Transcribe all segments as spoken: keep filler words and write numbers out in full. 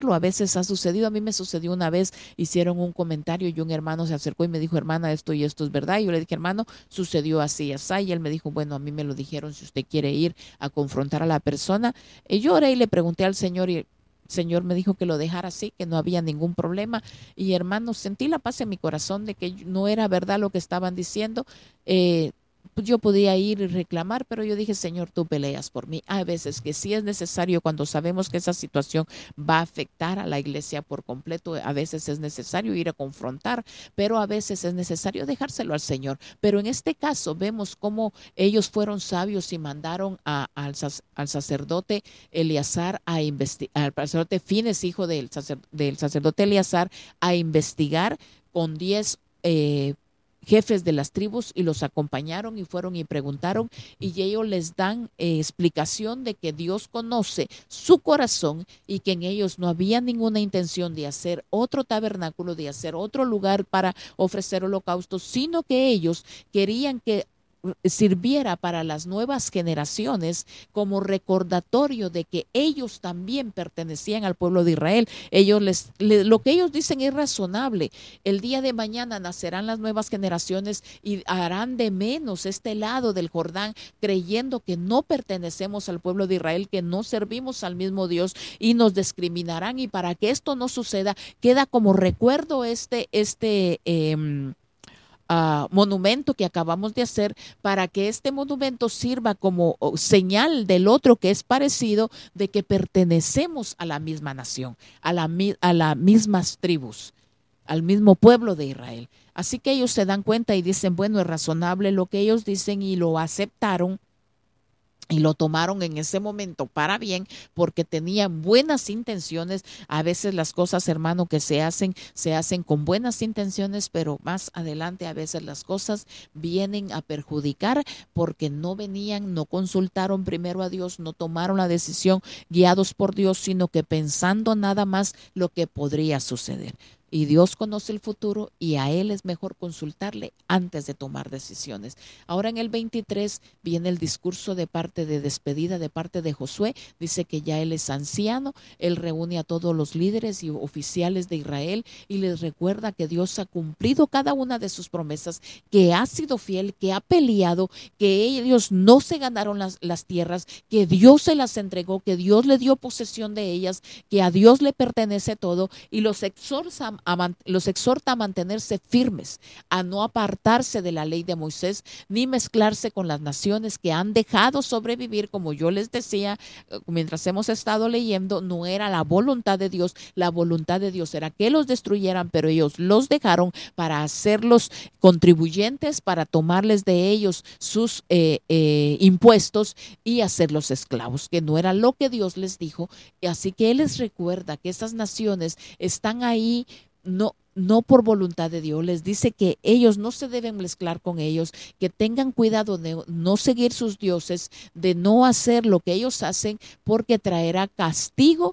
hacerlo. A veces ha sucedido, a mí me sucedió una vez, hicieron un comentario y un hermano se acercó y me dijo, hermana, esto y esto es verdad. Y yo le dije, hermano, sucedió así y así. Y él me dijo, bueno, a mí me lo dijeron, si usted quiere ir a confrontar a la persona. Y yo oré y le pregunté al Señor y el Señor me dijo que lo dejara así, que no había ningún problema. Y hermano, sentí la paz en mi corazón de que no era verdad lo que estaban diciendo. Eh, yo podía ir y reclamar, pero yo dije, Señor, tú peleas por mí. Hay veces que sí es necesario, cuando sabemos que esa situación va a afectar a la iglesia por completo, a veces es necesario ir a confrontar, pero a veces es necesario dejárselo al Señor. Pero en este caso vemos cómo ellos fueron sabios y mandaron a, al, al sacerdote Eleazar a investigar, al sacerdote Fines, hijo del, sacer, del sacerdote Eleazar, a investigar con diez eh, jefes de las tribus, y los acompañaron y fueron y preguntaron, y ellos les dan eh, explicación de que Dios conoce su corazón y que en ellos no había ninguna intención de hacer otro tabernáculo, de hacer otro lugar para ofrecer holocaustos, sino que ellos querían que sirviera para las nuevas generaciones como recordatorio de que ellos también pertenecían al pueblo de Israel. Ellos les, le, lo que ellos dicen es razonable. El día de mañana nacerán las nuevas generaciones y harán de menos este lado del Jordán, creyendo que no pertenecemos al pueblo de Israel, que no servimos al mismo Dios, y nos discriminarán. Y para que esto no suceda, queda como recuerdo este este eh, Uh, monumento que acabamos de hacer, para que este monumento sirva como señal del otro que es parecido, de que pertenecemos a la misma nación, a la, a las mismas tribus, al mismo pueblo de Israel. Así que ellos se dan cuenta y dicen, bueno, es razonable lo que ellos dicen, y lo aceptaron. Y lo tomaron en ese momento para bien, porque tenían buenas intenciones. A veces las cosas, hermano, que se hacen, se hacen con buenas intenciones, pero más adelante a veces las cosas vienen a perjudicar, porque no venían, no consultaron primero a Dios, no tomaron la decisión guiados por Dios, sino que pensando nada más lo que podría suceder. Y Dios conoce el futuro, y a Él es mejor consultarle antes de tomar decisiones. Ahora en el veintitrés viene el discurso de parte de despedida de parte de Josué. Dice que ya él es anciano, él reúne a todos los líderes y oficiales de Israel y les recuerda que Dios ha cumplido cada una de sus promesas, que ha sido fiel, que ha peleado, que ellos no se ganaron las, las tierras, que Dios se las entregó, que Dios le dio posesión de ellas, que a Dios le pertenece todo, y los exhorta A, los exhorta a mantenerse firmes, a no apartarse de la ley de Moisés, ni mezclarse con las naciones que han dejado sobrevivir. Como yo les decía, mientras hemos estado leyendo, no era la voluntad de Dios. La voluntad de Dios era que los destruyeran, pero ellos los dejaron para hacerlos contribuyentes, para tomarles de ellos sus eh, eh, impuestos y hacerlos esclavos, que no era lo que Dios les dijo. Así que Él les recuerda que esas naciones están ahí no, no por voluntad de Dios. Les dice que ellos no se deben mezclar con ellos, que tengan cuidado de no seguir sus dioses, de no hacer lo que ellos hacen, porque traerá castigo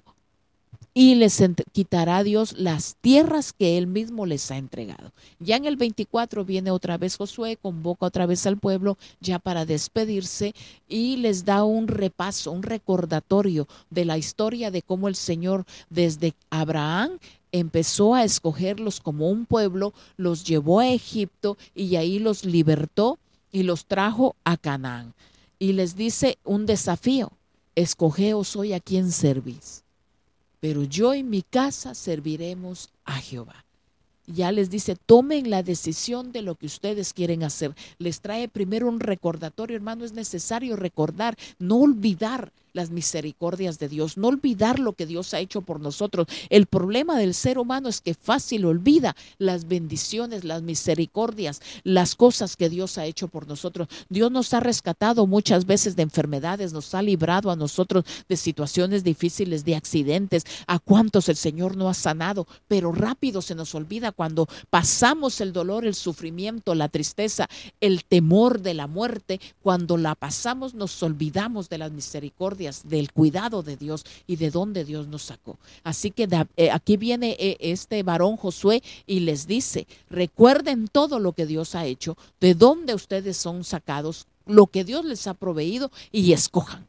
y les quitará Dios las tierras que Él mismo les ha entregado. Ya en el veinticuatro viene otra vez Josué, convoca otra vez al pueblo ya para despedirse, y les da un repaso, un recordatorio de la historia de cómo el Señor desde Abraham empezó a escogerlos como un pueblo, los llevó a Egipto y ahí los libertó y los trajo a Canaán. Y les dice un desafío: escogeos hoy a quién servís, pero yo y mi casa serviremos a Jehová. Ya les dice, tomen la decisión de lo que ustedes quieren hacer. Les trae primero un recordatorio, hermano. Es necesario recordar, no olvidar las misericordias de Dios, no olvidar lo que Dios ha hecho por nosotros. El problema del ser humano es que fácil olvida las bendiciones, las misericordias, las cosas que Dios ha hecho por nosotros. Dios nos ha rescatado muchas veces de enfermedades, nos ha librado a nosotros de situaciones difíciles, de accidentes. A cuántos el Señor no ha sanado, pero rápido se nos olvida cuando pasamos el dolor, el sufrimiento, la tristeza, el temor de la muerte. Cuando la pasamos nos olvidamos de las misericordias, del cuidado de Dios y de dónde Dios nos sacó. Así que eh, aquí viene eh, este varón Josué y les dice, recuerden todo lo que Dios ha hecho, de dónde ustedes son sacados, lo que Dios les ha proveído, y escojan.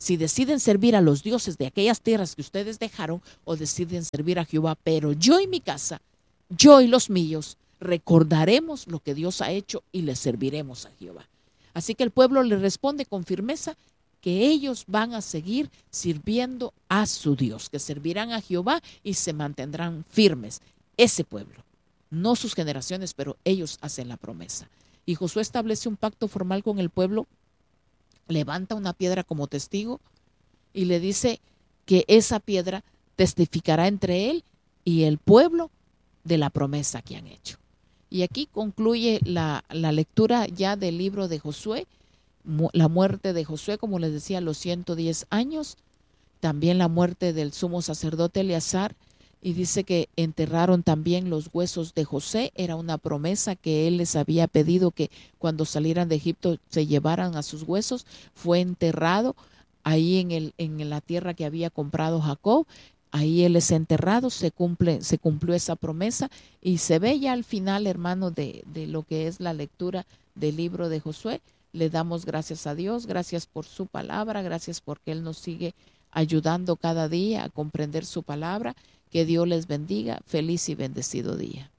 si deciden servir a los dioses de aquellas tierras que ustedes dejaron o deciden servir a Jehová, pero yo y mi casa, yo y los míos, recordaremos lo que Dios ha hecho y le serviremos a Jehová. Así que el pueblo le responde con firmeza que ellos van a seguir sirviendo a su Dios, que servirán a Jehová y se mantendrán firmes. Ese pueblo, no sus generaciones, pero ellos hacen la promesa. Y Josué establece un pacto formal con el pueblo, levanta una piedra como testigo y le dice que esa piedra testificará entre él y el pueblo de la promesa que han hecho. Y aquí concluye la, la lectura ya del libro de Josué, la muerte de Josué, como les decía, a los ciento diez años, también la muerte del sumo sacerdote Eleazar, y dice que enterraron también los huesos de José. Era una promesa que él les había pedido que cuando salieran de Egipto se llevaran a sus huesos. Fue enterrado ahí en, el, en la tierra que había comprado Jacob. Ahí él es enterrado, se cumple, se cumplió esa promesa y se ve ya al final, hermano, de, de lo que es la lectura del libro de Josué. Le damos gracias a Dios, gracias por su palabra, gracias porque Él nos sigue ayudando cada día a comprender su palabra. Que Dios les bendiga. Feliz y bendecido día.